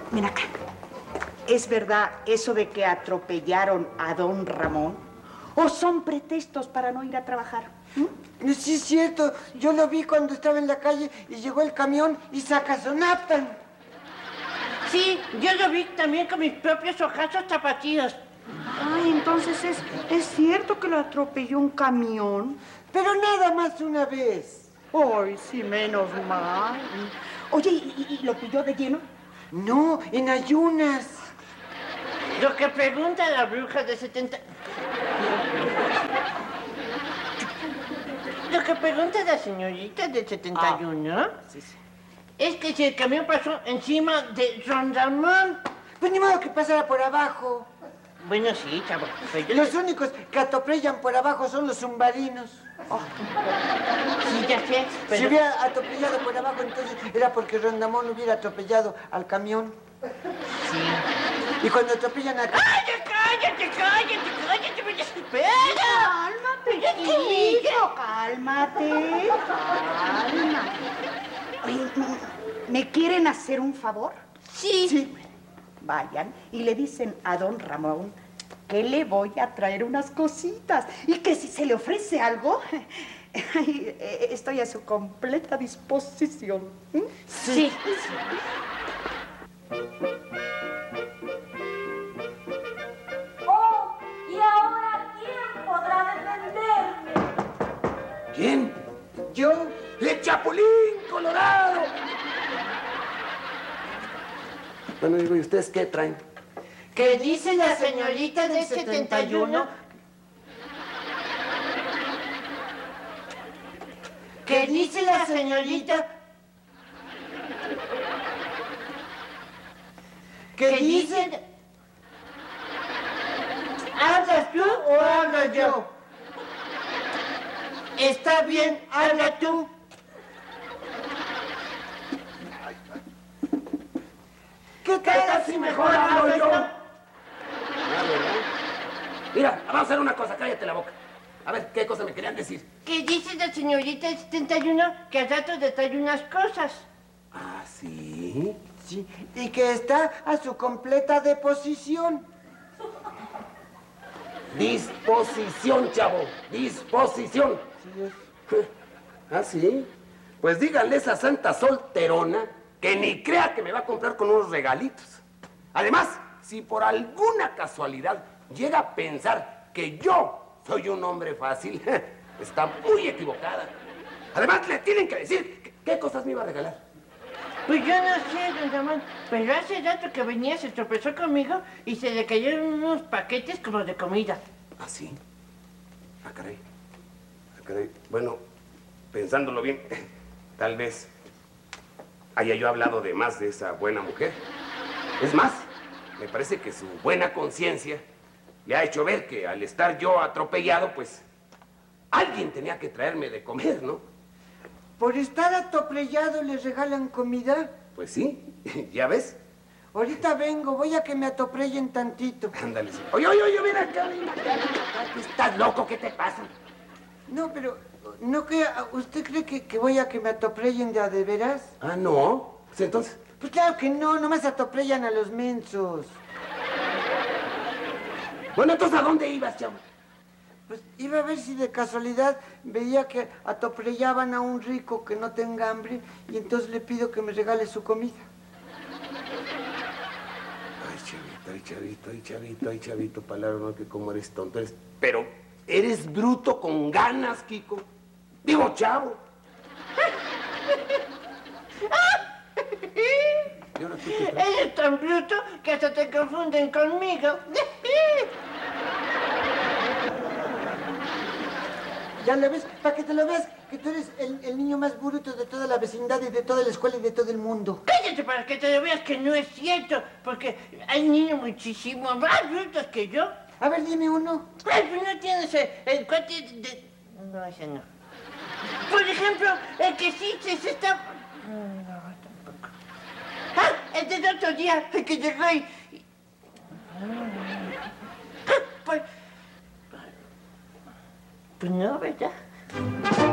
Ven acá. ¿Es verdad eso de que atropellaron a don Ramón? ¿O son pretextos para no ir a trabajar? Sí, es cierto. Yo lo vi cuando estaba en la calle y llegó el camión y sacazonapan. Sí, yo lo vi también con mis propios ojazos tapatíos. Ay, entonces es cierto que lo atropelló un camión. Pero nada más una vez. Ay, sí, menos mal. Oye, ¿y lo pilló de lleno? No, en ayunas. Lo que pregunta la bruja de 70... Lo que pregunta la señorita de 71 Sí, sí. es que si el camión pasó encima de don Ramón. Pues ni modo que pasara por abajo. Bueno, sí, chavo. Pero Los únicos que atropellan por abajo son los zumbarinos. Sí, ya sé, pero... Si hubiera atropellado por abajo, entonces era porque Rondamón hubiera atropellado al camión. Sí. Y cuando atropellan a... ¡Cállate! ¡Me desespera! Cálmate, hijo, cálmate. Cálmate. Oye, ¿me quieren hacer un favor? Sí. Vayan y le dicen a don Ramón que le voy a traer unas cositas y que si se le ofrece algo, estoy a su completa disposición. Sí. ¡Oh! ¿Y ahora quién podrá defenderme? ¿Quién? ¿Yo? ¡El Chapulín Colorado! Bueno, digo, ¿y ustedes qué traen? ¿Qué dice la señorita de 71? ¿Qué dice la señorita? ¿Qué ¿Qué dice? dice? ¿Hablas tú o hablo yo? Está bien, habla tú. ¿Qué tal Si mejor hablo yo. Mira, vamos a hacer una cosa, cállate la boca. A ver, ¿qué cosa me querían decir? ¿Qué dice la señorita de 71? Que al rato le trae unas cosas. Ah, ¿sí? Sí, y que está a su completa deposición. Disposición, chavo, disposición. ¿Ah, sí? Pues díganle a esa santa solterona que ni crea que me va a comprar con unos regalitos. Además, si por alguna casualidad llega a pensar que yo soy un hombre fácil, está muy equivocada. Además, le tienen que decir qué cosas me iba a regalar. Pues yo no sé, don Ramón, pero hace rato que venía se tropezó conmigo y se le cayeron unos paquetes como de comida. ¿Ah, sí? Ah, caray. Ah, caray. Bueno, pensándolo bien, tal vez haya yo hablado de más de esa buena mujer. Es más, me parece que su buena conciencia le ha hecho ver que al estar yo atropellado, pues, alguien tenía que traerme de comer, ¿no? ¿Por estar atropellado les regalan comida? Pues sí, ya ves. Ahorita vengo, voy a que me atropellen tantito. Ándale, sí. Oye, ven acá, ven acá. ¿Estás loco? ¿Qué te pasa? No, pero, ¿no que usted cree que voy a que me atropellen de veras? Ah, no. Pues entonces... Pues claro que no, nomás atropellan a los mensos. Bueno, entonces, ¿a dónde ibas, chavo? Pues iba a ver si de casualidad veía que atoprellaban a un rico que no tenga hambre y entonces le pido que me regale su comida. Ay, chavito, palabra, no, que como eres tonto. Pero eres bruto con ganas, Kiko. Digo, chavo. ¿Y ahora tú qué traes? Eres tan bruto que hasta te confunden conmigo. ¿Ya lo ves? Para que te lo veas, que tú eres el niño más bruto de toda la vecindad y de toda la escuela y de todo el mundo. Cállate para que te lo veas que no es cierto, porque hay niños muchísimo más brutos que yo. A ver, dime uno. Pues no tienes el cuate de... No, ese no. Por ejemplo, el que sí se está... No, tampoco. Ah, el del otro día, el que llegó y... Ah, pues no, ¿verdad?